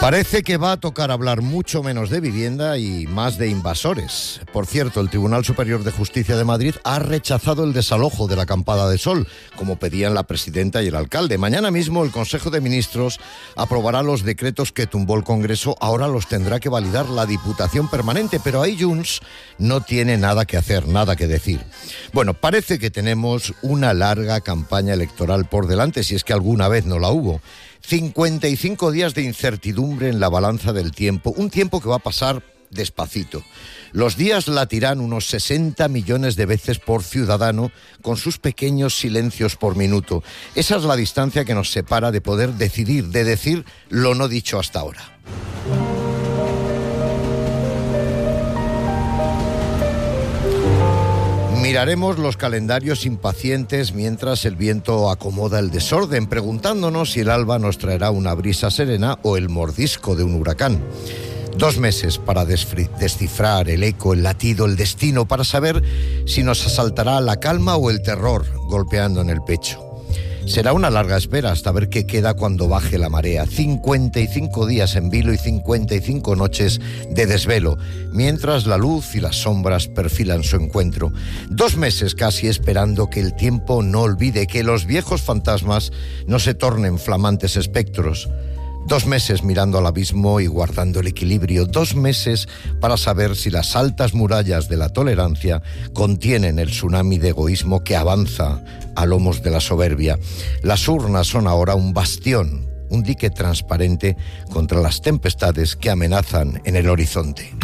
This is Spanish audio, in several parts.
Parece que va a tocar hablar mucho menos de vivienda y más de invasores. Por cierto, el Tribunal Superior de Justicia de Madrid ha rechazado el desalojo de la Campada de Sol, como pedían la presidenta y el alcalde. Mañana mismo el Consejo de Ministros aprobará los decretos que tumbó el Congreso. Ahora los tendrá que validar la Diputación Permanente, pero ahí Junts no tiene nada que hacer, nada que decir. Bueno, parece que tenemos una larga campaña electoral por delante, si es que alguna vez no la hubo. 55 días de incertidumbre en la balanza del tiempo, un tiempo que va a pasar despacito. Los días latirán unos 60 millones de veces por ciudadano, con sus pequeños silencios por minuto. Esa es la distancia que nos separa de poder decidir, de decir lo no dicho hasta ahora. Miraremos los calendarios impacientes mientras el viento acomoda el desorden, preguntándonos si el alba nos traerá una brisa serena o el mordisco de un huracán. 2 meses para descifrar el eco, el latido, el destino, para saber si nos asaltará la calma o el terror golpeando en el pecho. Será una larga espera hasta ver qué queda cuando baje la marea. 55 días en vilo y 55 noches de desvelo, mientras la luz y las sombras perfilan su encuentro. 2 meses casi esperando que el tiempo no olvide, que los viejos fantasmas no se tornen flamantes espectros. 2 meses mirando al abismo y guardando el equilibrio. 2 meses para saber si las altas murallas de la tolerancia contienen el tsunami de egoísmo que avanza a lomos de la soberbia. Las urnas son ahora un bastión, un dique transparente contra las tempestades que amenazan en el horizonte.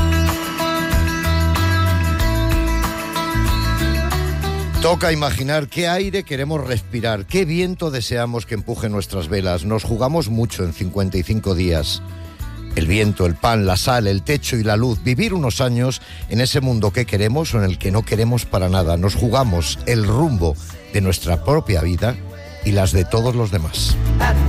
Toca imaginar qué aire queremos respirar, qué viento deseamos que empuje nuestras velas. Nos jugamos mucho en 55 días. El viento, el pan, la sal, el techo y la luz. Vivir unos años en ese mundo que queremos o en el que no queremos para nada. Nos jugamos el rumbo de nuestra propia vida y las de todos los demás.